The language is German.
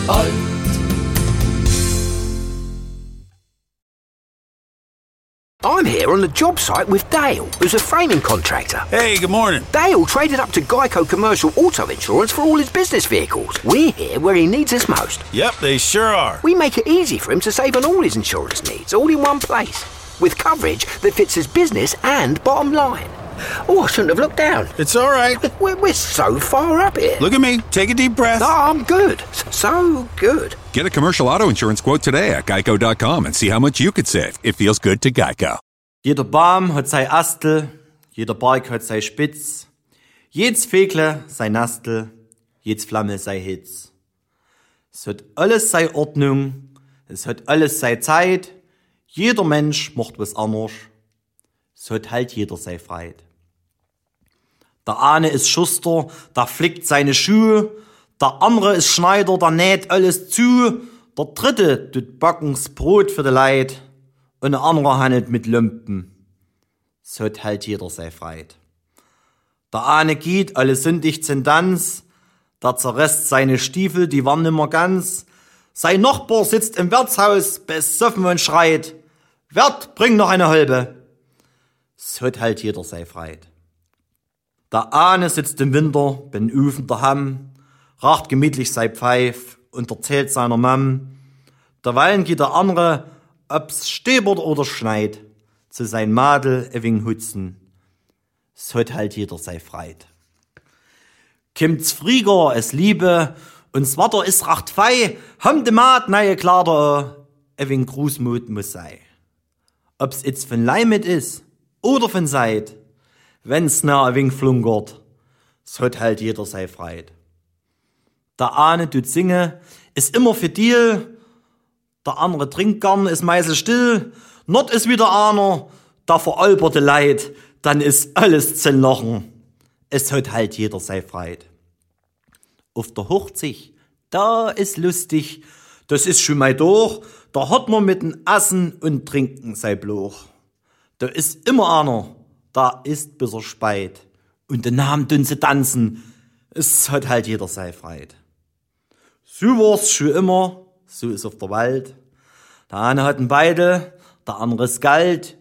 alt. I'm here on the job site with Dale, who's a framing contractor. Hey, good morning. Dale traded up to Geico Commercial Auto Insurance for all his business vehicles. We're here where he needs us most. Yep, they sure are. We make it easy for him to save on all his insurance needs, all in one place, with coverage that fits his business and bottom line. Oh, I shouldn't have looked down. It's all right. We're so far up here. Look at me. Take a deep breath. No, I'm good. So good. Get a commercial auto insurance quote today at geico.com and see how much you could save. It feels good to Geico. Jeder Baum hat sei Astel, jeder Berg hat sei Spitz, jedes Vögle sei Nastel, jedes Flamme sei Hitz. Es hat alles sei Ordnung, es hat alles sei Zeit, jeder Mensch macht was anders, es hat halt jeder sei Freit. Der eine ist Schuster, der flickt seine Schuhe, der andere ist Schneider, der näht alles zu, der dritte tut backens Brot für die Leid und der andere handelt mit Lumpen. Es hat halt jeder sei Freit. Der eine geht, alle sündig zum Tanz, der zerresst seine Stiefel, die waren nimmer ganz. Sein Nachbar sitzt im Wirtshaus, besoffen und schreit, Wirt, bring noch eine Holbe. Es hat halt jeder sei Freit. Der eine sitzt im Winter, bin Ufen daheim, raucht gemütlich sei Pfeif und erzählt seiner Mam. Derweilen geht der andere, ob's stäbert oder schneit, zu sein Madel ewing hutzen. Es hat halt jeder sei Freit. Kimmt's Frieger, es Liebe, und's Watter is racht fei, ham de Maat neue Kleider, ewing Grußmut muss sei. Ob's jetzt von Leimet is oder von Seid, wenn's na ewing flunkert, es hat halt jeder sei Freit. Der eine tut singe, is immer für Deal, der andere trinkt gern, ist meise still, not ist wieder einer, der veralberte Leid, dann ist alles zu lachen. Es hat halt jeder sei Freit. Auf der Hochzeit, da ist lustig, das ist schon mal durch, da hat man mit dem Essen und Trinken sei Bloch. Da ist immer einer, da ist bis er speit, und den Namen tun sie tanzen, es hat halt jeder sei Freit. So war's schon immer, so ist auf der Welt. Der eine hat einen Beidel, der andere ist Geld,